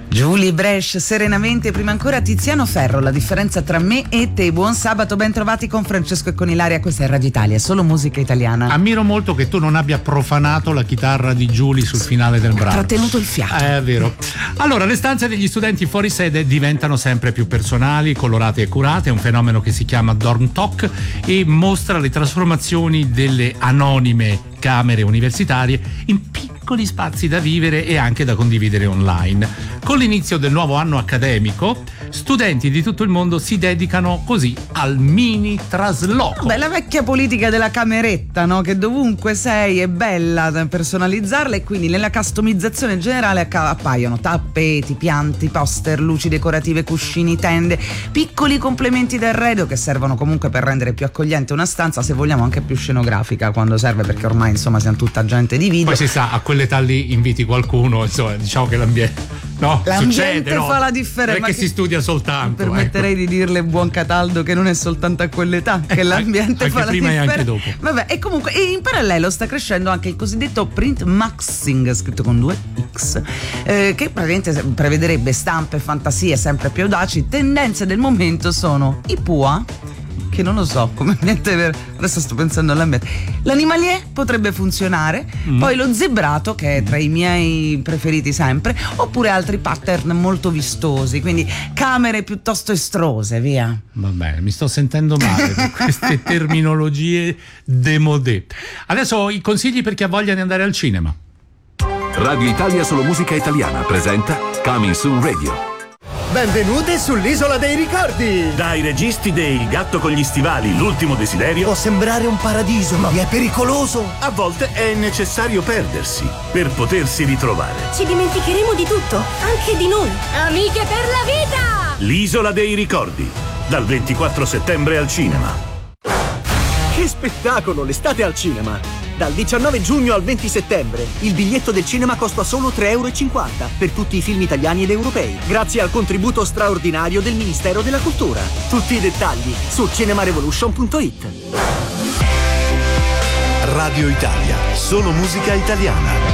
Julie Brescia, Serenamente. Prima ancora Tiziano Ferro, La differenza tra me e te. Buon sabato, ben trovati con Francesco e con Ilaria. Questa è Radio Italia, solo musica italiana. Ammiro molto che tu non abbia profanato la chitarra di Julie sul finale del brano. Ho trattenuto il fiato. È vero. Allora, le stanze degli studenti fuori sede diventano sempre più personali, colorate e curate. È un fenomeno che si chiama Dorm Talk e mostra le trasformazioni delle anonime camere universitarie in piccoli spazi da vivere e anche da condividere online. Con l'inizio del nuovo anno accademico, studenti di tutto il mondo si dedicano così al mini trasloco. Beh, la vecchia politica della cameretta, no? Che dovunque sei è bella da personalizzarla, e quindi nella customizzazione generale appaiono tappeti, pianti, poster, luci decorative, cuscini, tende, piccoli complementi d'arredo che servono comunque per rendere più accogliente una stanza, se vogliamo anche più scenografica quando serve, perché ormai insomma siamo tutta gente di video. Poi si sa, a quell'età lì inviti qualcuno, insomma, diciamo che l'ambiente, no, l'ambiente succede, no? fa la differenza. Non è che si studia soltanto. Permetterei di dirle, buon Cataldo, che non è soltanto a quell'età che l'ambiente anche fa la prima differenza. e anche dopo. Vabbè, e comunque in parallelo sta crescendo anche il cosiddetto print maxing, scritto con 2 X, che praticamente prevederebbe stampe e fantasie sempre più audaci. Tendenze del momento sono i PUA, che non lo so come ambiente, adesso sto pensando all'ambiente. L'animalier potrebbe funzionare, poi lo zebrato, che è tra i miei preferiti sempre, oppure altri pattern molto vistosi, quindi camere piuttosto estrose, via. Vabbè, mi sto sentendo male per queste terminologie démodé. Adesso i consigli per chi ha voglia di andare al cinema. Radio Italia Solo Musica Italiana presenta Coming Soon Radio. Benvenuti sull'Isola dei Ricordi! Dai registi dei Il gatto con gli stivali, L'ultimo desiderio. Può sembrare un paradiso, ma è pericoloso! A volte è necessario perdersi per potersi ritrovare. Ci dimenticheremo di tutto, anche di noi. Amiche per la vita! L'Isola dei Ricordi, dal 24 settembre al cinema. Che spettacolo, l'estate al cinema! Dal 19 giugno al 20 settembre il biglietto del cinema costa solo €3,50 per tutti i film italiani ed europei, grazie al contributo straordinario del Ministero della Cultura. Tutti i dettagli su cinemarevolution.it. Radio Italia, solo musica italiana.